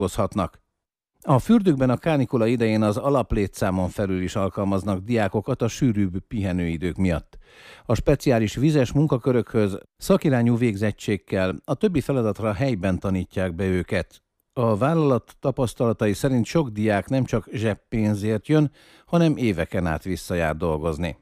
hozhatnak. A fürdőkben a kánikula idején az alaplétszámon felül is alkalmaznak diákokat a sűrűbb pihenőidők miatt. A speciális vizes munkakörökhöz szakirányú végzettségkel a többi feladatra helyben tanítják be őket. A vállalat tapasztalatai szerint sok diák nem csak zseppénzért jön, hanem éveken át visszajár dolgozni.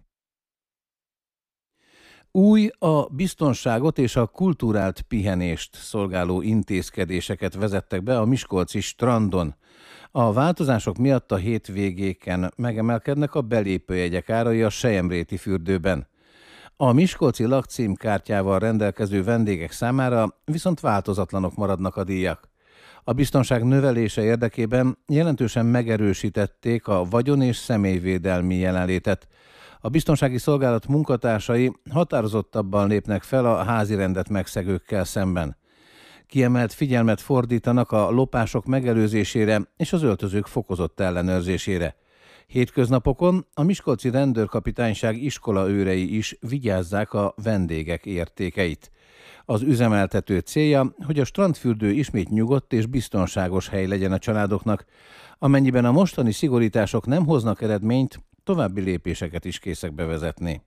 Új, a biztonságot és a kulturált pihenést szolgáló intézkedéseket vezettek be a miskolci strandon. A változások miatt a hétvégéken megemelkednek a belépőjegyek árai a Selyemréti fürdőben. A miskolci lakcímkártyával rendelkező vendégek számára viszont változatlanok maradnak a díjak. A biztonság növelése érdekében jelentősen megerősítették a vagyon- és személyvédelmi jelenlétet. A biztonsági szolgálat munkatársai határozottabban lépnek fel a házirendet megszegőkkel szemben. Kiemelt figyelmet fordítanak a lopások megelőzésére és az öltözők fokozott ellenőrzésére. Hétköznapokon a miskolci rendőrkapitányság iskolaőrei is vigyázzák a vendégek értékeit. Az üzemeltető célja, hogy a strandfürdő ismét nyugodt és biztonságos hely legyen a családoknak. Amennyiben a mostani szigorítások nem hoznak eredményt, további lépéseket is készek bevezetni.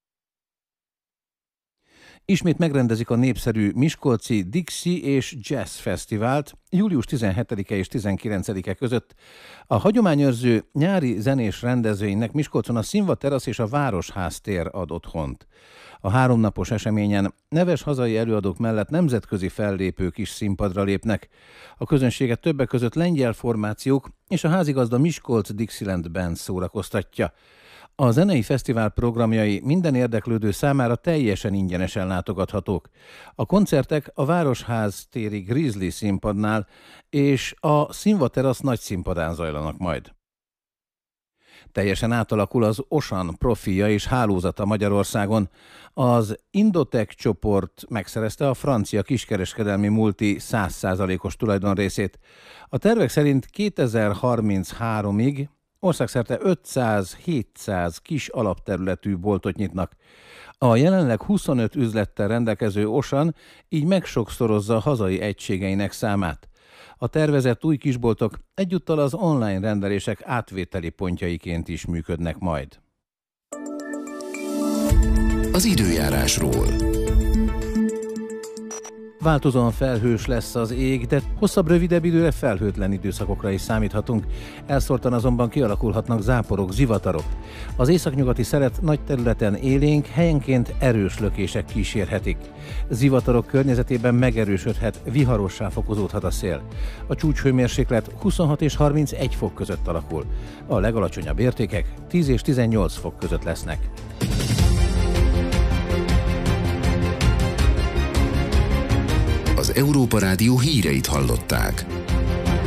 Ismét megrendezik a népszerű miskolci Dixie és Jazz Fesztivált július 17-e és 19-e között. A hagyományőrző nyári zenés rendezvénynek Miskolcon a Színva terasz és a Városház tér ad otthont. A 3 napos eseményen neves hazai előadók mellett nemzetközi fellépők is színpadra lépnek. A közönséget többek között lengyel formációk és a házigazda Miskolc Dixieland Band szórakoztatja. A zenei fesztivál programjai minden érdeklődő számára teljesen ingyenesen látogathatók. A koncertek a Városház téri Grizzly színpadnál és a Színva terasz nagy színpadán zajlanak majd. Teljesen átalakul az Osan profilja és hálózata Magyarországon. Az Indotech csoport megszerezte a francia kiskereskedelmi multi 100%-os tulajdonrészét. A tervek szerint 2033-ig országszerte 500-700 kis alapterületű boltot nyitnak. A jelenleg 25 üzlettel rendelkező Osan így megsokszorozza hazai egységeinek számát. A tervezett új kisboltok egyúttal az online rendelések átvételi pontjaiként is működnek majd. Az időjárásról. Változóan felhős lesz az ég, de hosszabb, rövidebb időre felhőtlen időszakokra is számíthatunk. Elszórtan azonban kialakulhatnak záporok, zivatarok. Az északnyugati szeret nagy területen élénk, helyenként erős lökések kísérhetik. Zivatarok környezetében megerősödhet, viharossá fokozódhat a szél. A csúcshőmérséklet 26 és 31 fok között alakul. A legalacsonyabb értékek 10 és 18 fok között lesznek. Az Európa Rádió híreit hallották.